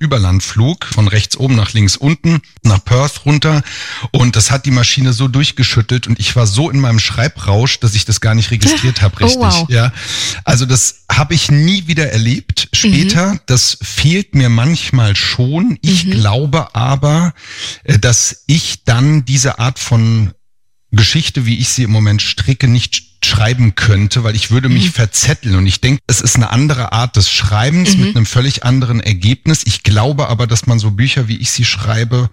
Überlandflug von rechts oben nach links unten, nach Perth runter. Und das hat die Maschine so durchgeschüttelt und ich war so in meinem Schreibrausch, dass ich das gar nicht registriert habe, richtig. Oh, wow. Ja, also das habe ich nie wieder erlebt. Später, das fehlt mir manchmal schon. Ich glaube aber, dass ich dann diese Art von Geschichte, wie ich sie im Moment stricke, nicht schreiben könnte, weil ich würde mich verzetteln. Und ich denke, es ist eine andere Art des Schreibens mit einem völlig anderen Ergebnis. Ich glaube aber, dass man so Bücher, wie ich sie schreibe,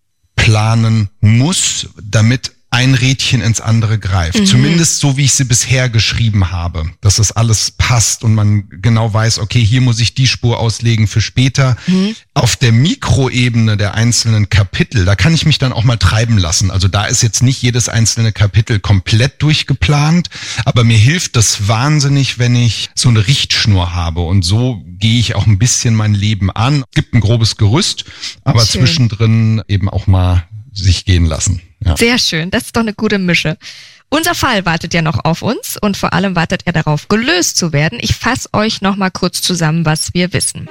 planen muss, damit ein Rädchen ins andere greift. Zumindest so, wie ich sie bisher geschrieben habe. Dass das alles passt und man genau weiß, okay, hier muss ich die Spur auslegen für später. Auf der Mikroebene der einzelnen Kapitel, da kann ich mich dann auch mal treiben lassen. Also da ist jetzt nicht jedes einzelne Kapitel komplett durchgeplant, aber mir hilft das wahnsinnig, wenn ich so eine Richtschnur habe. Und so gehe ich auch ein bisschen mein Leben an. Es gibt ein grobes Gerüst, aber Schön. Zwischendrin eben auch mal sich gehen lassen. Ja. Sehr schön, das ist doch eine gute Mische. Unser Fall wartet ja noch auf uns und vor allem wartet er darauf, gelöst zu werden. Ich fasse euch noch mal kurz zusammen, was wir wissen.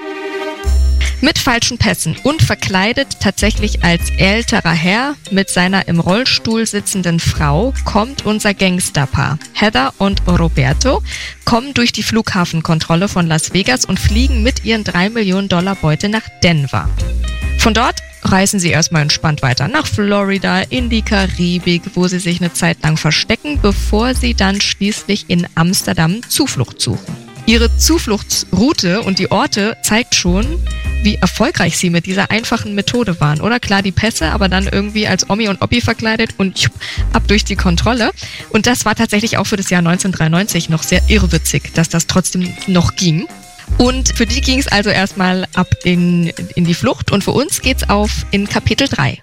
Mit falschen Pässen und verkleidet tatsächlich als älterer Herr mit seiner im Rollstuhl sitzenden Frau kommt unser Gangsterpaar. Heather und Roberto kommen durch die Flughafenkontrolle von Las Vegas und fliegen mit ihren $3 Millionen Beute nach Denver. Von dort reisen sie erstmal entspannt weiter nach Florida, in die Karibik, wo sie sich eine Zeit lang verstecken, bevor sie dann schließlich in Amsterdam Zuflucht suchen. Ihre Zufluchtsroute und die Orte zeigt schon, wie erfolgreich sie mit dieser einfachen Methode waren. Oder klar, die Pässe, aber dann irgendwie als Omi und Oppi verkleidet und ab durch die Kontrolle. Und das war tatsächlich auch für das Jahr 1993 noch sehr irrwitzig, dass das trotzdem noch ging. Und für die ging es also erstmal ab in die Flucht und für uns geht's auf in Kapitel 3.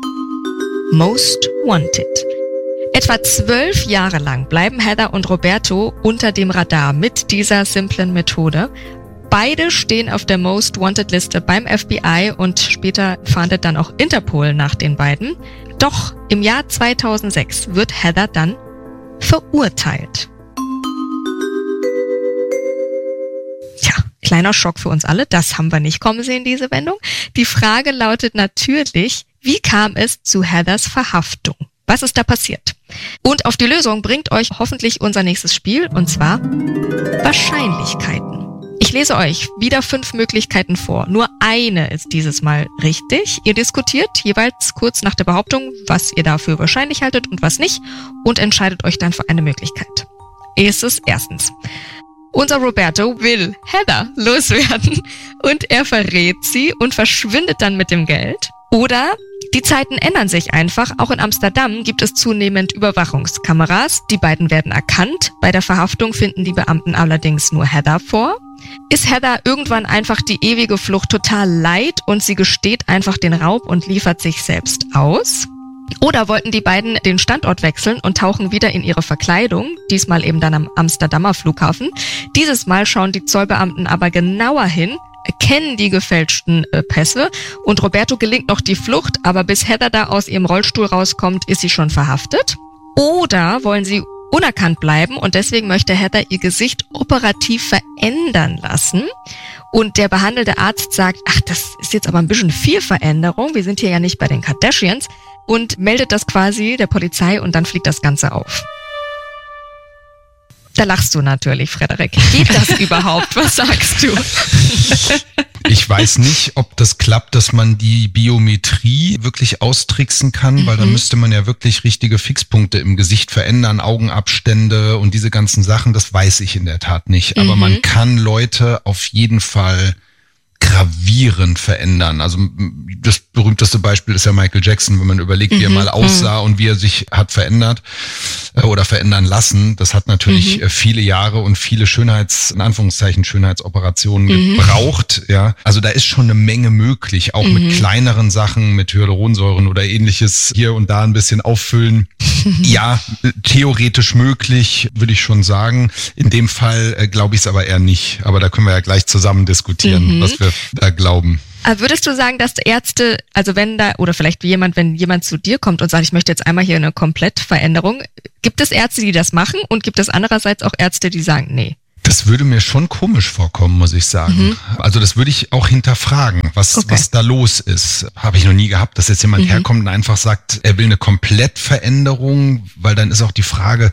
Most Wanted. Etwa 12 Jahre lang bleiben Heather und Roberto unter dem Radar mit dieser simplen Methode. Beide stehen auf der Most Wanted Liste beim FBI und später fahndet dann auch Interpol nach den beiden. Doch im Jahr 2006 wird Heather dann verurteilt. Kleiner Schock für uns alle, das haben wir nicht kommen sehen, diese Wendung. Die Frage lautet natürlich, wie kam es zu Heathers Verhaftung? Was ist da passiert? Und auf die Lösung bringt euch hoffentlich unser nächstes Spiel, und zwar Wahrscheinlichkeiten. Ich lese euch wieder 5 Möglichkeiten vor. Nur eine ist dieses Mal richtig. Ihr diskutiert jeweils kurz nach der Behauptung, was ihr dafür wahrscheinlich haltet und was nicht, und entscheidet euch dann für eine Möglichkeit. Erstens. Unser Roberto will Heather loswerden und er verrät sie und verschwindet dann mit dem Geld. Oder die Zeiten ändern sich einfach. Auch in Amsterdam gibt es zunehmend Überwachungskameras. Die beiden werden erkannt. Bei der Verhaftung finden die Beamten allerdings nur Heather vor. Ist Heather irgendwann einfach die ewige Flucht total leid und sie gesteht einfach den Raub und liefert sich selbst aus? Oder wollten die beiden den Standort wechseln und tauchen wieder in ihre Verkleidung, diesmal eben dann am Amsterdamer Flughafen. Dieses Mal schauen die Zollbeamten aber genauer hin, erkennen die gefälschten Pässe und Roberto gelingt noch die Flucht, aber bis Heather da aus ihrem Rollstuhl rauskommt, ist sie schon verhaftet. Oder wollen sie unerkannt bleiben und deswegen möchte Heather ihr Gesicht operativ verändern lassen. Und der behandelnde Arzt sagt, ach, das ist jetzt aber ein bisschen viel Veränderung, wir sind hier ja nicht bei den Kardashians, und meldet das quasi der Polizei und dann fliegt das Ganze auf. Da lachst du natürlich, Frederik. Geht das überhaupt? Was sagst du? Ich weiß nicht, ob das klappt, dass man die Biometrie wirklich austricksen kann, weil da müsste man ja wirklich richtige Fixpunkte im Gesicht verändern, Augenabstände und diese ganzen Sachen, das weiß ich in der Tat nicht. Aber man kann Leute auf jeden Fall gravierend verändern. Also das berühmteste Beispiel ist ja Michael Jackson, wenn man überlegt, wie er mal aussah und wie er sich hat verändert oder verändern lassen. Das hat natürlich viele Jahre und viele in Anführungszeichen Schönheitsoperationen gebraucht. Ja, also da ist schon eine Menge möglich, auch mit kleineren Sachen, mit Hyaluronsäuren oder ähnliches hier und da ein bisschen auffüllen. Ja, theoretisch möglich, würde ich schon sagen. In dem Fall glaube ich es aber eher nicht. Aber da können wir ja gleich zusammen diskutieren, was wir da glauben. Aber würdest du sagen, dass Ärzte, also wenn jemand zu dir kommt und sagt, ich möchte jetzt einmal hier eine Komplettveränderung, gibt es Ärzte, die das machen und gibt es andererseits auch Ärzte, die sagen, nee? Das würde mir schon komisch vorkommen, muss ich sagen. Also das würde ich auch hinterfragen, was da los ist. Habe ich noch nie gehabt, dass jetzt jemand herkommt und einfach sagt, er will eine Komplettveränderung, weil dann ist auch die Frage,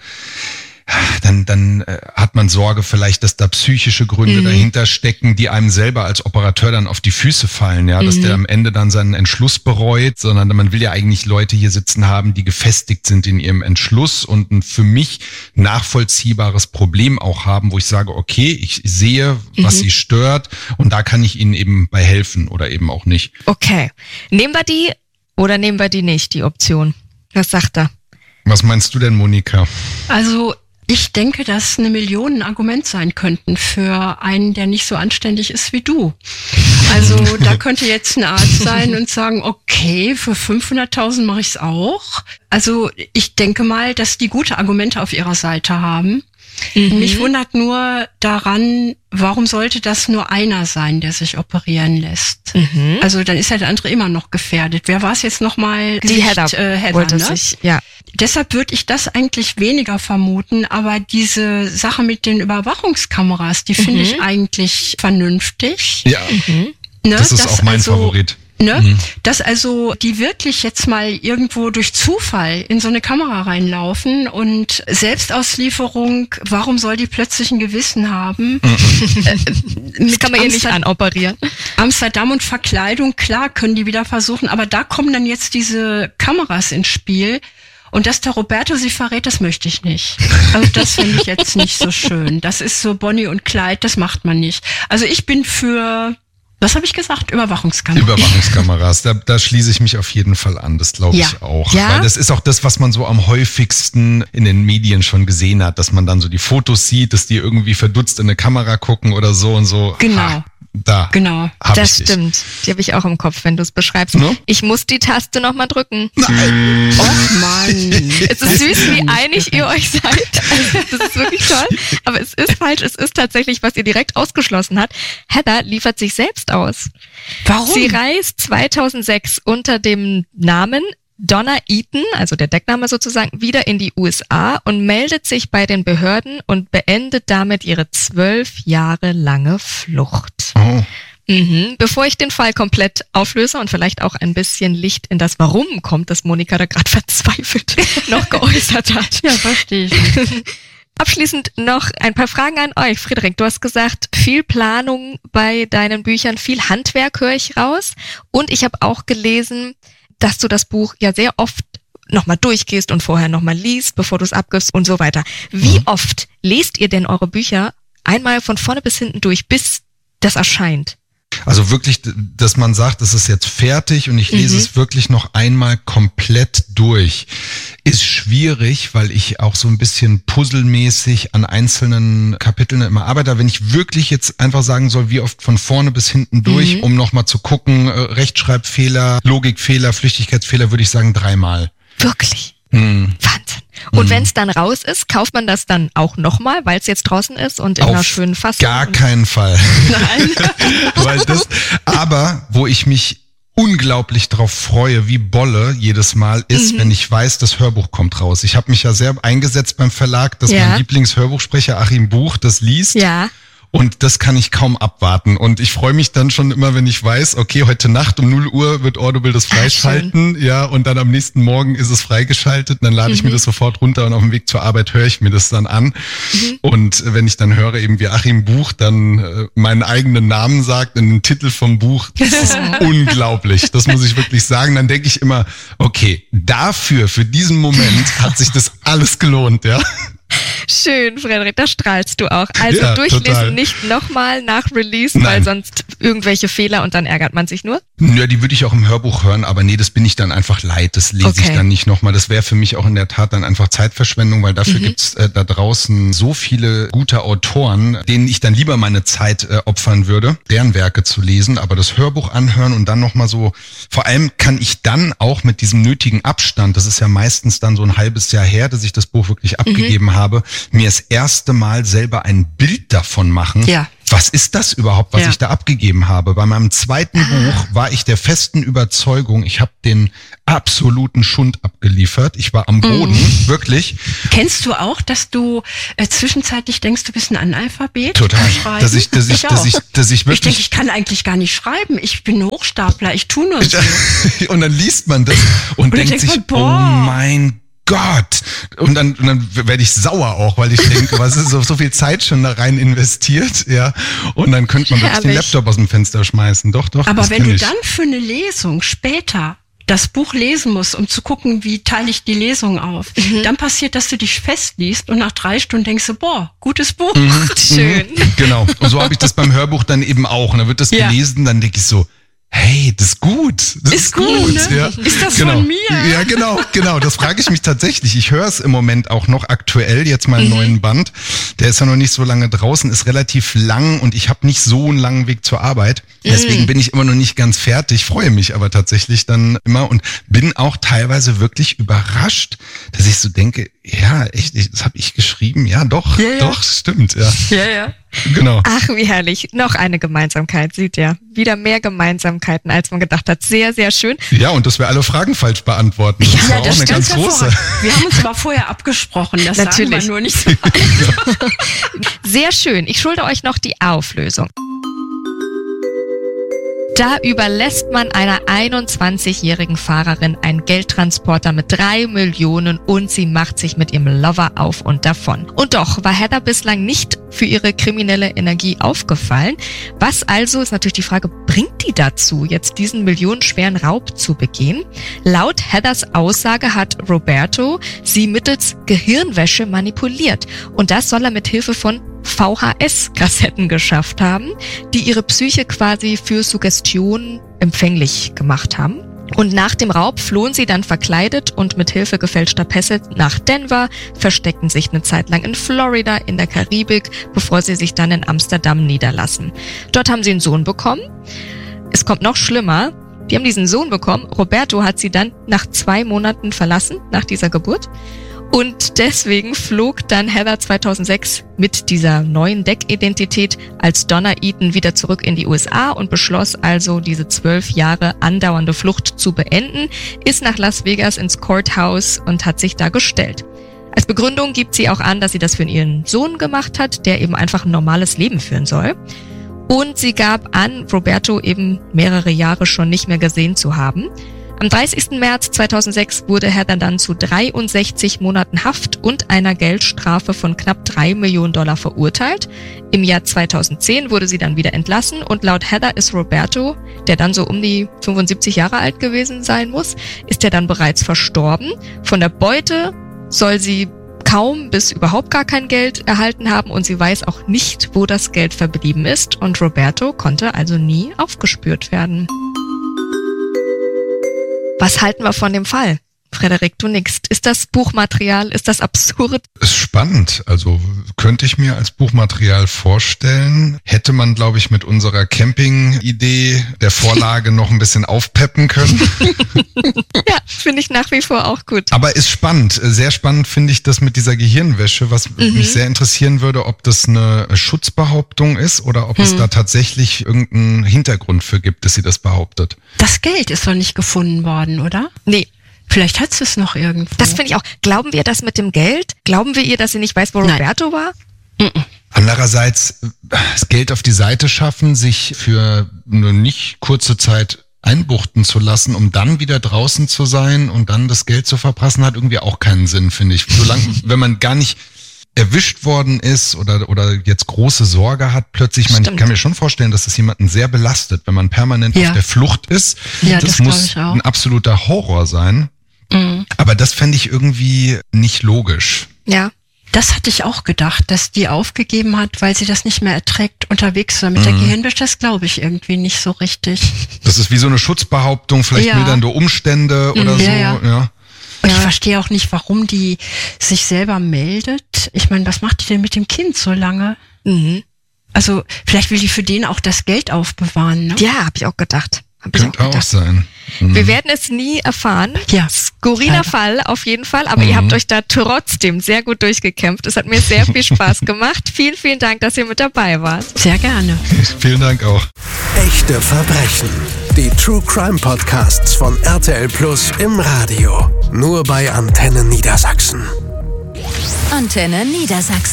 dann hat man Sorge vielleicht, dass da psychische Gründe dahinter stecken, die einem selber als Operateur dann auf die Füße fallen, ja, dass der am Ende dann seinen Entschluss bereut, sondern man will ja eigentlich Leute hier sitzen haben, die gefestigt sind in ihrem Entschluss und ein für mich nachvollziehbares Problem auch haben, wo ich sage, okay, ich sehe, was sie stört und da kann ich ihnen eben bei helfen oder eben auch nicht. Okay. Nehmen wir die oder nehmen wir die nicht, die Option? Was sagt er? Was meinst du denn, Monika? Also ich denke, dass eine Million ein Argument sein könnten für einen, der nicht so anständig ist wie du. Also da könnte jetzt ein Arzt sein und sagen, okay, für 500.000 mache ich es auch. Also ich denke mal, dass die gute Argumente auf ihrer Seite haben. Mich wundert nur daran, warum sollte das nur einer sein, der sich operieren lässt? Also dann ist ja der andere immer noch gefährdet. Wer war es jetzt nochmal? Die Heather wollte ne? sich, ja. Deshalb würde ich das eigentlich weniger vermuten, aber diese Sache mit den Überwachungskameras, die finde ich eigentlich vernünftig. Ja, Ne? das ist auch mein Favorit. Ne? Dass also die wirklich jetzt mal irgendwo durch Zufall in so eine Kamera reinlaufen und Selbstauslieferung, warum soll die plötzlich ein Gewissen haben? Das kann man ihr nicht anoperieren. Amsterdam und Verkleidung, klar, können die wieder versuchen, aber da kommen dann jetzt diese Kameras ins Spiel. Und dass der Roberto sie verrät, das möchte ich nicht. Also das finde ich jetzt nicht so schön. Das ist so Bonnie und Clyde, das macht man nicht. Also ich bin für... Was habe ich gesagt? Überwachungskameras. Da schließe ich mich auf jeden Fall an. Das glaube ich auch. Ja? Weil das ist auch das, was man so am häufigsten in den Medien schon gesehen hat, dass man dann so die Fotos sieht, dass die irgendwie verdutzt in eine Kamera gucken oder so und so. Genau. Genau. Das stimmt. Die habe ich auch im Kopf, wenn du es beschreibst. No? Ich muss die Taste nochmal drücken. Nein. Och Mann. Es ist süß, wie einig ihr euch seid. Das ist wirklich toll. Aber es ist falsch. Es ist tatsächlich, was ihr direkt ausgeschlossen hat. Heather liefert sich selbst aus. Warum? Sie reist 2006 unter dem Namen Donna Eaton, also der Deckname sozusagen, wieder in die USA und meldet sich bei den Behörden und beendet damit ihre 12 Jahre lange Flucht. Oh. Bevor ich den Fall komplett auflöse und vielleicht auch ein bisschen Licht in das Warum kommt, das Monika da gerade verzweifelt noch geäußert hat. Ja, verstehe ich. Abschließend noch ein paar Fragen an euch. Friederik, du hast gesagt, viel Planung bei deinen Büchern, viel Handwerk höre ich raus. Und ich habe auch gelesen, dass du das Buch ja sehr oft nochmal durchgehst und vorher nochmal liest, bevor du es abgibst und so weiter. Wie oft lest ihr denn eure Bücher einmal von vorne bis hinten durch, bis das erscheint? Also wirklich, dass man sagt, es ist jetzt fertig und ich lese es wirklich noch einmal komplett durch, ist schwierig, weil ich auch so ein bisschen puzzelmäßig an einzelnen Kapiteln immer arbeite. Wenn ich wirklich jetzt einfach sagen soll, wie oft von vorne bis hinten durch, um nochmal zu gucken, Rechtschreibfehler, Logikfehler, Flüchtigkeitsfehler, würde ich sagen 3-mal. Wirklich? Wahnsinn. Und wenn es dann raus ist, kauft man das dann auch nochmal, weil es jetzt draußen ist und in einer schönen Fassung? Gar keinen Fall. Nein. Aber wo ich mich unglaublich drauf freue, wie Bolle jedes Mal ist, wenn ich weiß, das Hörbuch kommt raus. Ich habe mich ja sehr eingesetzt beim Verlag, dass mein Lieblingshörbuchsprecher Achim Buch das liest. Ja. Und das kann ich kaum abwarten. Und ich freue mich dann schon immer, wenn ich weiß, okay, heute Nacht um 0 Uhr wird Audible das freischalten. Ja, und dann am nächsten Morgen ist es freigeschaltet. Dann lade ich mir das sofort runter und auf dem Weg zur Arbeit höre ich mir das dann an. Und wenn ich dann höre, eben wie Achim Buch dann meinen eigenen Namen sagt in den Titel vom Buch, das ist unglaublich. Das muss ich wirklich sagen. Dann denke ich immer, okay, für diesen Moment hat sich das alles gelohnt, ja. Schön, Frederik, da strahlst du auch. Also ja, durchlesen, total. Nicht nochmal nach Release, weil sonst irgendwelche Fehler und dann ärgert man sich nur. Ja, die würde ich auch im Hörbuch hören, aber nee, das bin ich dann einfach leid. Das lese ich dann nicht nochmal. Das wäre für mich auch in der Tat dann einfach Zeitverschwendung, weil dafür gibt's da draußen so viele gute Autoren, denen ich dann lieber meine Zeit opfern würde, deren Werke zu lesen, aber das Hörbuch anhören und dann nochmal so, vor allem kann ich dann auch mit diesem nötigen Abstand, das ist ja meistens dann so ein halbes Jahr her, dass ich das Buch wirklich abgegeben habe, mir das erste Mal selber ein Bild davon machen. Ja. was ist das überhaupt, was ich da abgegeben habe? Bei meinem zweiten Buch war ich der festen Überzeugung, ich habe den absoluten Schund abgeliefert. Ich war am Boden, wirklich. Kennst du auch, dass du zwischenzeitlich denkst, du bist ein Analphabet? Total. Dass ich wirklich... Ich denke, ich kann eigentlich gar nicht schreiben. Ich bin Hochstapler, ich tue nur so. Und dann liest man das und denkt sich, oh mein Gott. Und dann werde ich sauer auch, weil ich denke, was ist so viel Zeit schon da rein investiert, ja. Und dann könnte man wirklich den Laptop aus dem Fenster schmeißen. Doch. Aber wenn du dann für eine Lesung später das Buch lesen musst, um zu gucken, wie teile ich die Lesung auf, dann passiert, dass du dich festliest und nach 3 Stunden denkst du, boah, gutes Buch. Schön. Genau. Und so habe ich das beim Hörbuch dann eben auch. Und dann wird das gelesen, dann denke ich so, hey, das ist gut. Das ist gut. Ne? Ja. Ist das von mir? Ja, genau. Das frage ich mich tatsächlich. Ich höre es im Moment auch noch aktuell, jetzt meinen neuen Band. Der ist ja noch nicht so lange draußen, ist relativ lang und ich habe nicht so einen langen Weg zur Arbeit. Deswegen bin ich immer noch nicht ganz fertig, freue mich aber tatsächlich dann immer und bin auch teilweise wirklich überrascht, dass ich so denke, ja, echt, das habe ich geschrieben? Ja, doch, stimmt. Ja. Genau. Ach, wie herrlich. Noch eine Gemeinsamkeit, sieht ihr. Wieder mehr Gemeinsamkeiten, als man gedacht hat. Sehr, sehr schön. Ja, und dass wir alle Fragen falsch beantworten. Das war auch eine ganz große. Wir haben uns aber vorher abgesprochen. Das sagen wir nur nicht so. Sehr schön. Ich schulde euch noch die Auflösung. Da überlässt man einer 21-jährigen Fahrerin einen Geldtransporter mit 3 Millionen und sie macht sich mit ihrem Lover auf und davon. Und doch war Heather bislang nicht für ihre kriminelle Energie aufgefallen. Was also, ist natürlich die Frage, bringt die dazu, jetzt diesen millionenschweren Raub zu begehen? Laut Heathers Aussage hat Roberto sie mittels Gehirnwäsche manipuliert. Und das soll er mit Hilfe von VHS-Kassetten geschafft haben, die ihre Psyche quasi für Suggestion empfänglich gemacht haben. Und nach dem Raub flohen sie dann verkleidet und mit Hilfe gefälschter Pässe nach Denver, versteckten sich eine Zeit lang in Florida, in der Karibik, bevor sie sich dann in Amsterdam niederlassen. Dort haben sie einen Sohn bekommen. Es kommt noch schlimmer. Die haben diesen Sohn bekommen. Roberto hat sie dann nach 2 Monaten verlassen, nach dieser Geburt. Und deswegen flog dann Heather 2006 mit dieser neuen Deckidentität als Donna Eaton wieder zurück in die USA und beschloss also, diese 12 Jahre andauernde Flucht zu beenden, ist nach Las Vegas ins Courthouse und hat sich da gestellt. Als Begründung gibt sie auch an, dass sie das für ihren Sohn gemacht hat, der eben einfach ein normales Leben führen soll. Und sie gab an, Roberto eben mehrere Jahre schon nicht mehr gesehen zu haben. Am 30. März 2006 wurde Heather dann zu 63 Monaten Haft und einer Geldstrafe von knapp $3 Millionen verurteilt. Im Jahr 2010 wurde sie dann wieder entlassen und laut Heather ist Roberto, der dann so um die 75 Jahre alt gewesen sein muss, ist er dann bereits verstorben. Von der Beute soll sie kaum bis überhaupt gar kein Geld erhalten haben und sie weiß auch nicht, wo das Geld verblieben ist und Roberto konnte also nie aufgespürt werden. Was halten wir von dem Fall? Frederik, du nickst. Ist das Buchmaterial, ist das absurd? Ist spannend. Also könnte ich mir als Buchmaterial vorstellen. Hätte man, glaube ich, mit unserer Camping-Idee der Vorlage noch ein bisschen aufpeppen können. Ja, finde ich nach wie vor auch gut. Aber ist spannend. Sehr spannend finde ich das mit dieser Gehirnwäsche, was mich sehr interessieren würde, ob das eine Schutzbehauptung ist oder ob es da tatsächlich irgendeinen Hintergrund für gibt, dass sie das behauptet. Das Geld ist doch nicht gefunden worden, oder? Nee. Vielleicht hat sie es noch irgendwo. Das finde ich auch. Glauben wir das mit dem Geld? Glauben wir ihr, dass sie nicht weiß, wo Roberto war? Andererseits, das Geld auf die Seite schaffen, sich für eine nicht kurze Zeit einbuchten zu lassen, um dann wieder draußen zu sein und dann das Geld zu verprassen, hat irgendwie auch keinen Sinn, finde ich. Solange, wenn man gar nicht erwischt worden ist oder jetzt große Sorge hat, plötzlich, ich kann mir schon vorstellen, dass das jemanden sehr belastet, wenn man permanent auf der Flucht ist. Ja, das muss ein absoluter Horror sein. Aber das fände ich irgendwie nicht logisch. Ja. Das hatte ich auch gedacht, dass die aufgegeben hat, weil sie das nicht mehr erträgt, unterwegs zu sein. Mit der Gehirnwäsche, das glaube ich irgendwie nicht so richtig. Das ist wie so eine Schutzbehauptung, vielleicht mildernde Umstände oder so. Ja. Und ich verstehe auch nicht, warum die sich selber meldet. Ich meine, was macht die denn mit dem Kind so lange? Also vielleicht will die für den auch das Geld aufbewahren, ne? Ja, habe ich auch gedacht. Könnte auch sein. Wir werden es nie erfahren. Ja. Skurriler Fall auf jeden Fall, aber ihr habt euch da trotzdem sehr gut durchgekämpft. Es hat mir sehr viel Spaß gemacht. Vielen, vielen Dank, dass ihr mit dabei wart. Sehr gerne. Vielen Dank auch. Echte Verbrechen. Die True Crime Podcasts von RTL Plus im Radio. Nur bei Antenne Niedersachsen. Antenne Niedersachsen.